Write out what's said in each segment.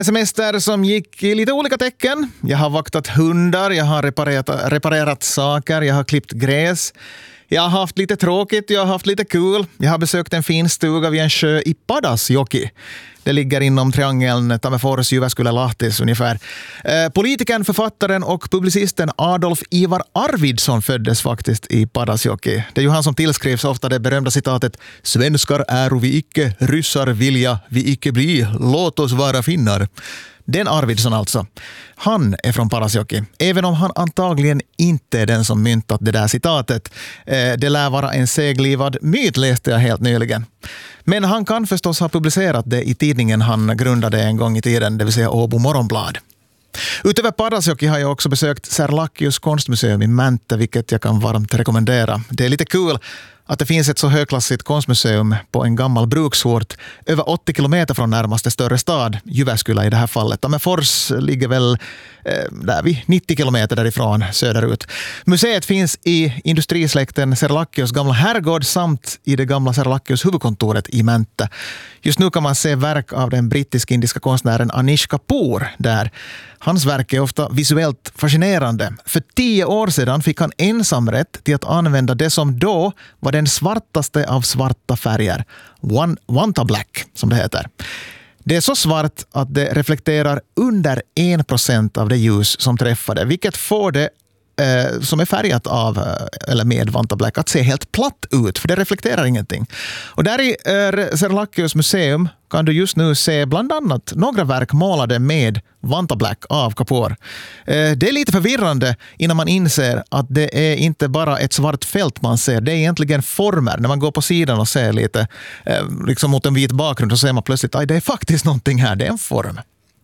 Semester som gick i lite olika tecken. Jag har vaktat hundar, jag har reparerat saker, jag har klippt gräs. Jag har haft lite tråkigt, jag har haft lite kul. Jag har besökt en fin stuga vid en sjö i Padasjoki. Det ligger inom triangeln Tammerfors, Jyväskylä, Lahtis ungefär. Politikern, författaren och publicisten Adolf Ivar Arvidsson föddes faktiskt i Padasjoki. Det är ju han som tillskrivs ofta det berömda citatet "Svenskar äro vi icke, ryssar vilja vi icke bli, låt oss vara finnar". Den Arvidsson alltså. Han är från Padasjoki, även om han antagligen inte är den som myntat det där citatet. Det lär vara en seglivad myt, läste jag helt nyligen. Men han kan förstås ha publicerat det i tidningen han grundade en gång i tiden, det vill säga Åbo Morgonblad. Utöver Padasjoki har jag också besökt Serlachius konstmuseum i Mäntä, vilket jag kan varmt rekommendera. Det är lite kul att det finns ett så högklassigt konstmuseum på en gammal bruksort över 80 kilometer från närmaste större stad, Jyväskylä i det här fallet. Tammerfors ligger väl där vid 90 kilometer därifrån söderut. Museet finns i industrisläkten Serlachius gamla herrgård samt i det gamla Serlachius huvudkontoret i Mäntä. Just nu kan man se verk av den brittisk-indiska konstnären Anish Kapoor där. Hans verk är ofta visuellt fascinerande. För 10 år sedan fick han ensam rätt till att använda det som då var den svartaste av svarta färger. Wanta Black, som det heter. Det är så svart att det reflekterar under 1% av det ljus som träffade, vilket får det som är färgat av eller med Wanta Black att se helt platt ut, för det reflekterar ingenting. Och där i Serlachius museum kan du just nu se bland annat några verk målade med Wanta Black av Kapoor. Det är lite förvirrande innan man inser att det är inte bara ett svart fält man ser, det är egentligen former. När man går på sidan och ser lite liksom mot en vit bakgrund så ser man plötsligt att det är faktiskt någonting här, det är en form.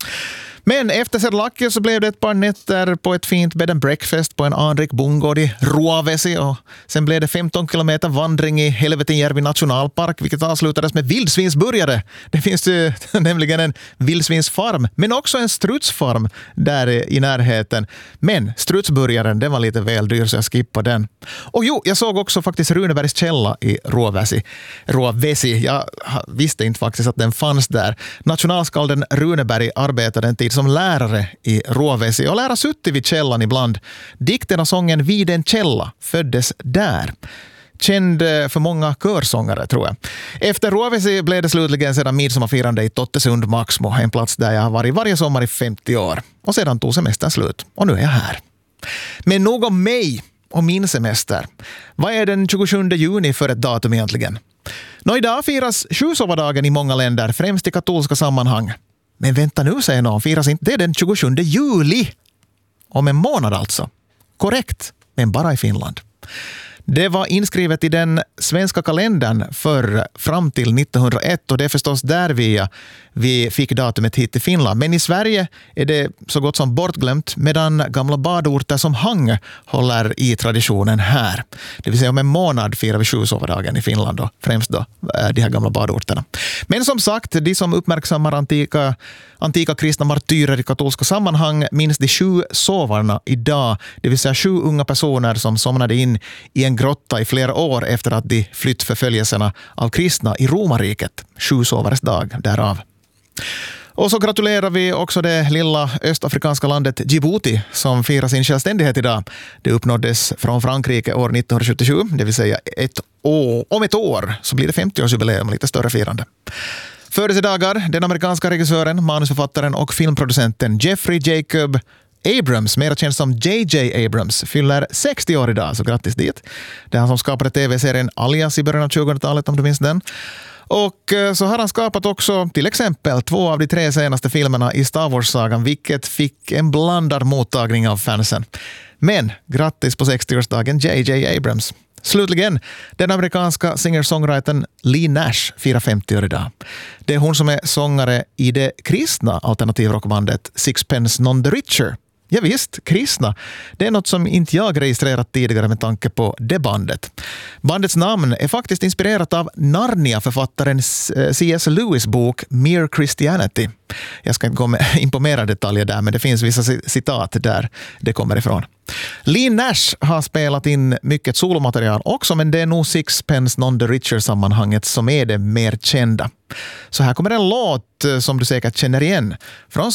Men efter Serlachius så blev det ett par nätter på ett fint bed and breakfast på en anrik bondgård i Ruovesi, och sen blev det 15 kilometer vandring i Helvetinjärvi nationalpark, vilket avslutades med vildsvinsburgare. Det finns ju nämligen en vildsvinsfarm, men också en strutsfarm där i närheten. Men strutsburgaren, den var lite väl dyr så jag skippade den. Och jo, jag såg också faktiskt Runebergs källa i Ruovesi. Jag visste inte faktiskt att den fanns där. Nationalskalden Runeberg arbetade en tid som lärare i Ruovesi och lära suttit vid källan ibland. Dikten och sången Vid en källa föddes där. Känd för många körsångare, tror jag. Efter Ruovesi blev det slutligen sedan midsommarfirande i Tottesund Maxmo, en plats där jag har varit varje sommar i 50 år. Och sedan tog semestern slut. Och nu är jag här. Men nog om mig och min semester. Vad är den 27 juni för ett datum egentligen? Idag firas sjusovardagen i många länder, främst i katolska sammanhang. Men vänta nu, säger någon, firas inte det den 27 juli? Om en månad alltså. Korrekt, men bara i Finland. Det var inskrivet i den svenska kalendern för fram till 1901, och det är förstås där vi fick datumet hit till Finland. Men i Sverige är det så gott som bortglömt, medan gamla badorter som Hang håller i traditionen här. Det vill säga om en månad firar vi sjusovardagen i Finland då, främst då de här gamla badorterna. Men som sagt, de som uppmärksammar antika kristna martyrer i katolska sammanhang minns de 7 sovarna idag. Det vill säga 7 unga personer som somnade in i en grotta i flera år efter att de flytt förföljelserna av kristna i Romarriket. 7 sovares dag därav. Och så gratulerar vi också det lilla östafrikanska landet Djibouti som firar sin självständighet idag. Det uppnåddes från Frankrike år 1977, det vill säga om ett år så blir det 50-årsjubileum, lite större firande. Födelsedagar, den amerikanska regissören, manusförfattaren och filmproducenten Jeffrey Jacob Abrams, mer känd som J.J. Abrams, fyller 60 år idag, så grattis dit. Det är han som skapade tv-serien Alias i början av 2000-talet, om du minns den. Och så har han skapat också till exempel 2 av de 3 senaste filmerna i Star Wars-sagan, vilket fick en blandad mottagning av fansen. Men grattis på 60-årsdagen J.J. Abrams. Slutligen, den amerikanska singer-songwritern Lee Nash firar 50 år idag. Det är hon som är sångare i det kristna alternativrockbandet Sixpence None the Richer. Ja visst, kristna. Det är något som inte jag registrerat tidigare med tanke på det bandet. Bandets namn är faktiskt inspirerat av Narnia-författaren C.S. Lewis bok Mere Christianity. Jag ska inte gå in på mera detaljer där, men det finns vissa citat där det kommer ifrån. Lee Nash har spelat in mycket solomaterial också, men det är nog Sixpence None the Richer-sammanhanget som är det mer kända. Så här kommer en låt som du säkert känner igen från